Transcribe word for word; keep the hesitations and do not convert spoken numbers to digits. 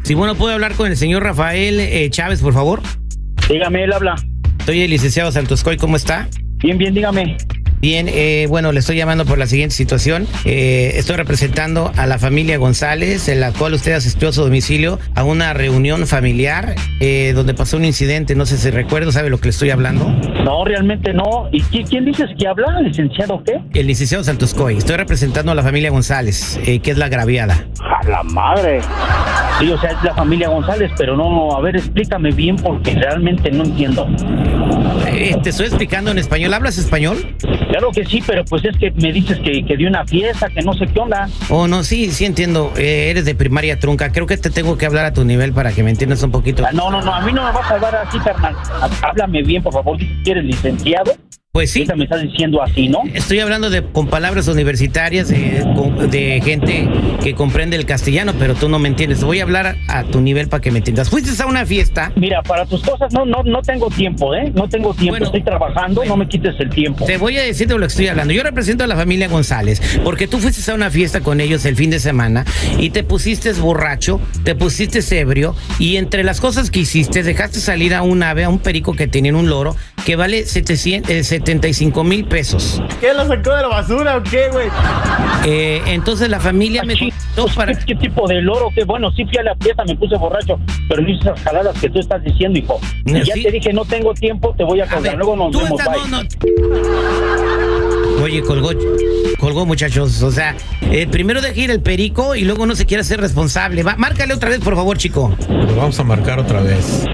Si bueno, ¿puedo hablar con el señor Rafael eh, Chávez, por favor? Dígame, él habla. Soy el licenciado Santoscoy, ¿cómo está? Bien, bien, dígame. Bien, eh, bueno, le estoy llamando por la siguiente situación. Eh, estoy representando a la familia González, en la cual usted asistió a su domicilio a una reunión familiar eh, donde pasó un incidente. No sé si recuerdo, ¿sabe lo que le estoy hablando? No, realmente no. ¿Y quién, quién dices que habla? ¿Licenciado qué? El licenciado Santoscoy. Estoy representando a la familia González, eh, que es la agraviada. ¡A la madre! Sí, o sea, es la familia González, pero no, a ver, explícame bien porque realmente no entiendo. Eh, te estoy explicando en español. ¿Hablas español? Claro que sí, pero pues es que me dices que, que dio una fiesta, que no sé qué onda. Oh, no, sí, sí entiendo. Eh, eres de primaria trunca. Creo que te tengo que hablar a tu nivel para que me entiendas un poquito. Ah, no, no, no, a mí no me vas a hablar así, carnal. Háblame bien, por favor, si eres licenciado. Pues sí. Me estás diciendo así, ¿no? Estoy hablando de con palabras universitarias de, de gente que comprende el castellano, pero tú no me entiendes. Voy a hablar a tu nivel para que me entiendas. ¿Fuiste a una fiesta? Mira, para tus cosas no no no tengo tiempo, ¿eh? No tengo tiempo. Bueno, estoy trabajando, bueno, no me quites el tiempo. Te voy a decir de lo que estoy hablando. Yo represento a la familia González, porque tú fuiste a una fiesta con ellos el fin de semana y te pusiste borracho, te pusiste ebrio y entre las cosas que hiciste dejaste salir a un ave, a un perico que tenía un loro que vale setecientos, eh, setenta y cinco mil pesos. ¿Qué, lo sacó de la basura o qué, güey? Eh, entonces la familia me contó para... ¿Qué, ¿Qué tipo de loro? Que bueno, sí fui a la fiesta, me puse borracho, pero no hice esas jaladas que tú estás diciendo, hijo. Y ¿sí? Ya te dije, no tengo tiempo, te voy a colgar. Luego nos vemos, estás, bye. No, no. Oye, colgó, colgó, muchachos. O sea, eh, primero deje ir el perico y luego no se quiere hacer responsable. Va, márcale otra vez, por favor, chico. Lo vamos a marcar otra vez.